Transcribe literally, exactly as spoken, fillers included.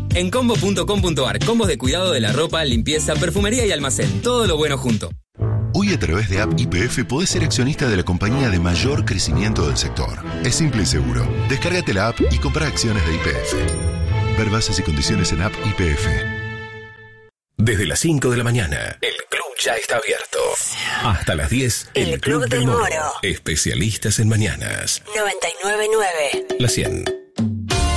En combo punto com punto ar, combos de cuidado de la ropa, limpieza, perfumería y almacén. Todo lo bueno junto. Hoy a través de App Y P F podés ser accionista de la compañía de mayor crecimiento del sector. Es simple y seguro. Descárgate la app y compra acciones de Y P F. Ver bases y condiciones en App Y P F. Desde las cinco de la mañana, el club ya está abierto. Hasta las diez, el, el Club, Club del Moro. Moro. Especialistas en mañanas. noventa y nueve punto nueve. La cien.